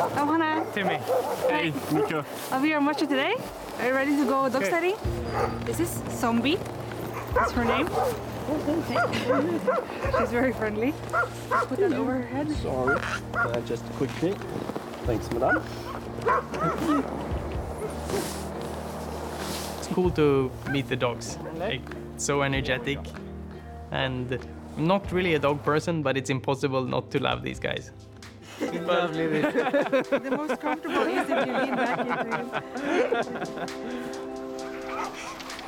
I'm Hannah. Timmy. Hey, Nico. We are Mocha today. Are you ready to go dog study? This is Zombie. That's her name. She's very friendly. Put that over her head. Sorry, just quickly. Thanks, madam. It's cool to meet the dogs. Like, so energetic. And I'm not really a dog person, but it's impossible not to love these guys. The most comfortable is if you lean back into it.